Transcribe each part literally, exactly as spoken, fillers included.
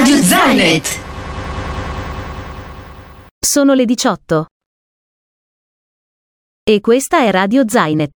Radio Zainet. Sono le diciotto. E questa è Radio Zainet.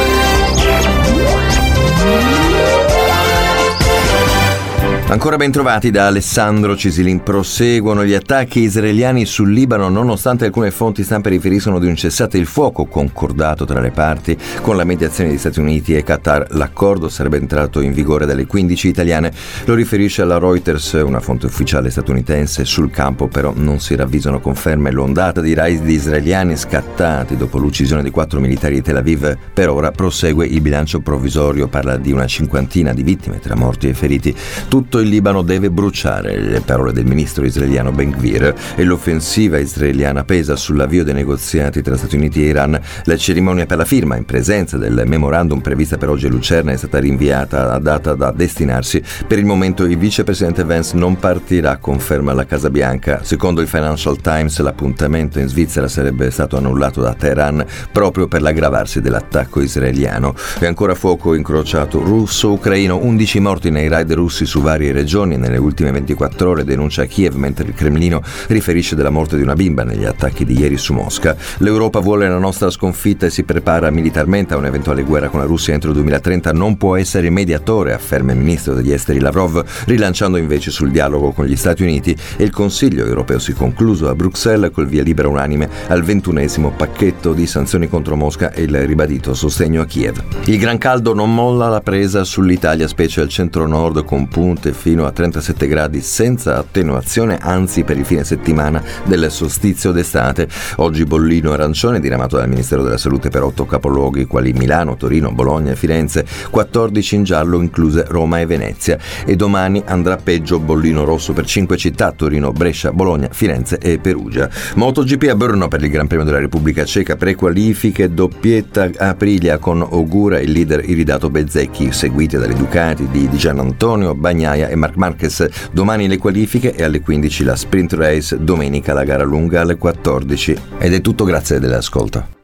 Ancora ben trovati da Alessandro Cisilin. Proseguono gli attacchi israeliani sul Libano, nonostante alcune fonti stampa riferiscono di un cessate il fuoco concordato tra le parti con la mediazione di Stati Uniti e Qatar. L'accordo sarebbe entrato in vigore dalle quindici italiane. Lo riferisce alla Reuters, una fonte ufficiale statunitense. Sul campo però non si ravvisano conferme. L'ondata di raid israeliani scattati dopo l'uccisione di quattro militari di Tel Aviv per ora prosegue. Il bilancio provvisorio parla di una cinquantina di vittime tra morti e feriti. Tutto il Libano deve bruciare, le parole del ministro israeliano Ben Gvir, e l'offensiva israeliana pesa sull'avvio dei negoziati tra Stati Uniti e Iran. La cerimonia per la firma in presenza del memorandum prevista per oggi a Lucerna è stata rinviata a data da destinarsi. Per il momento il vicepresidente Vance non partirà, conferma la Casa Bianca. Secondo il Financial Times l'appuntamento in Svizzera sarebbe stato annullato da Teheran proprio per l'aggravarsi dell'attacco israeliano. E ancora fuoco incrociato russo-ucraino, undici morti nei raid russi su varie regioni nelle ultime ventiquattro ore, denuncia Kiev, mentre il Cremlino riferisce della morte di una bimba negli attacchi di ieri su Mosca. L'Europa vuole la nostra sconfitta e si prepara militarmente a un'eventuale guerra con la Russia entro il duemilatrenta. Non può essere mediatore, afferma il ministro degli esteri Lavrov, rilanciando invece sul dialogo con gli Stati Uniti. E il Consiglio europeo si è concluso a Bruxelles col via libera unanime al ventunesimo pacchetto di sanzioni contro Mosca e il ribadito sostegno a Kiev. Il gran caldo non molla la presa sull'Italia, specie al centro-nord, con punte fino a trentasette gradi senza attenuazione, anzi per il fine settimana del solstizio d'estate. Oggi bollino arancione diramato dal Ministero della Salute per otto capoluoghi quali Milano, Torino, Bologna e Firenze, quattordici in giallo incluse Roma e Venezia, e domani andrà peggio, bollino rosso per cinque città: Torino, Brescia, Bologna, Firenze e Perugia. MotoGP a Brno per il Gran Premio della Repubblica Ceca, prequalifiche, doppietta Aprilia con Ogura e il leader iridato Bezzecchi, seguiti dalle Ducati di Di Giannantonio, Bagnaia e Marc Marquez. Domani le qualifiche e alle quindici la sprint race, domenica la gara lunga alle quattordici. Ed è tutto, grazie dell'ascolto.